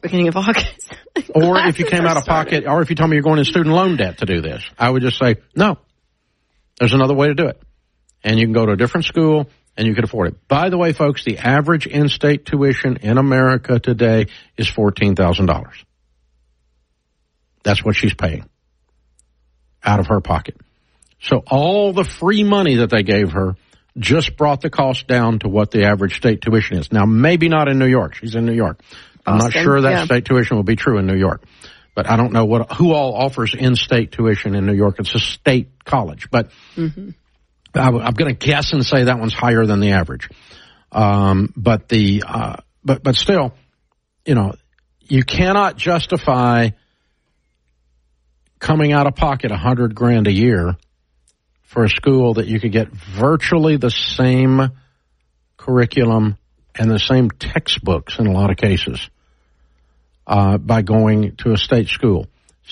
beginning of August. Or if you came out of pocket, or if you told me you're going in student loan debt to do this, I would just say, no, there's another way to do it. And you can go to a different school and you can afford it. By the way, folks, the average in-state tuition in America today is $14,000. That's what she's paying out of her pocket. So all the free money that they gave her just brought the cost down to what the average state tuition is. Now, maybe not in New York. She's in New York. I'm not sure that state tuition will be true in New York. But I don't know who all offers in-state tuition in New York. It's a state college. But I'm going to guess and say that one's higher than the average. But still, you know, you cannot justify coming out of pocket $100,000 a year for a school that you could get virtually the same curriculum and the same textbooks in a lot of cases by going to a state school.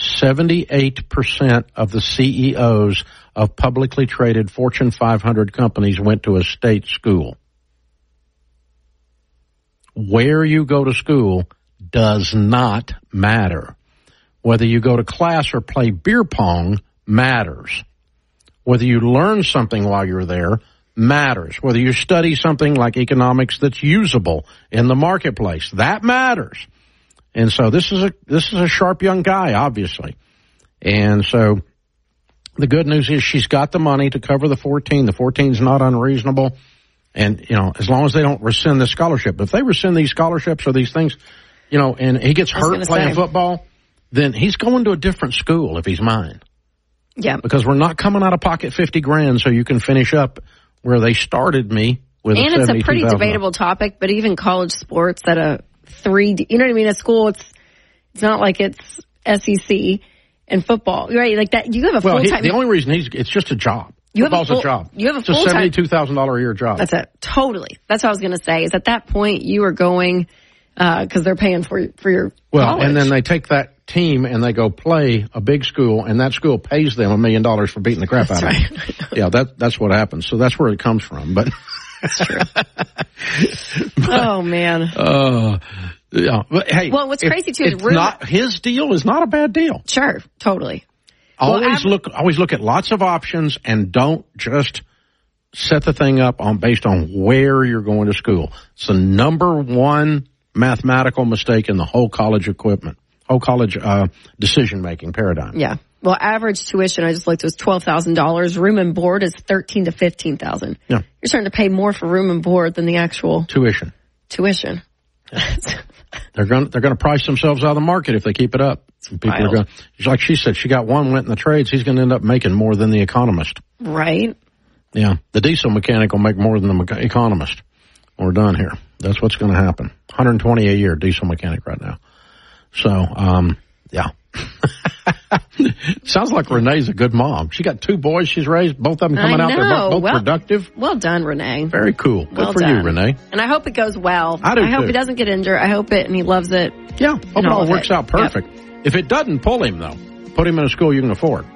78% of the CEOs of publicly traded Fortune 500 companies went to a state school. Where you go to school does not matter. Whether you go to class or play beer pong matters. Whether you learn something while you're there matters. Whether you study something like economics that's usable in the marketplace, that matters. And so this is a sharp young guy, obviously. And so the good news is she's got the money to cover the 14. The 14's not unreasonable. And, you know, as long as they don't rescind the scholarship. But if they rescind these scholarships or these things, you know, and he gets hurt playing football, then he's going to a different school if he's mine. Yeah. Because we're not coming out of pocket $50,000 so you can finish up where they started me with. And it's a pretty debatable topic, but even college sports at a you know what I mean? At school, it's not like it's SEC and football, right? Like that, you have a full-time. The only reason it's just a job. Football's a job. You have a full-time. It's a $72,000 a year job. That's it. Totally. That's what I was going to say, is at that point you are going, because they're paying for your college. And then they take that team and they go play a big school, and that school pays them $1 million for beating the crap out of them. Yeah, that's what happens. So that's where it comes from. But that's true. Oh man. Yeah. But hey, well, what's crazy too is his deal is not a bad deal. Sure, totally. Always look at lots of options and don't just set the thing up based on where you're going to school. It's the number one mathematical mistake in the whole college decision-making paradigm. Yeah. Well, average tuition, I just looked, was $12,000. Room and board is $13,000 to $15,000. Yeah. You're starting to pay more for room and board than the actual tuition. Yeah. They're going to price themselves out of the market if they keep it up. People are going, like she said, she got one, went in the trades. He's going to end up making more than the economist. Right. Yeah. The diesel mechanic will make more than the economist. We're done here. That's what's going to happen. $120 a year diesel mechanic right now. So, yeah. Sounds like Renee's a good mom. She got 2 boys she's raised, both of them coming out. They're both productive. Well done, Renee. Very cool. Good for you, Renee. And I hope it goes well. I hope he doesn't get injured. I hope it and he loves it. Yeah. Hope it all works out perfect. Yep. If it doesn't, pull him, though. Put him in a school you can afford.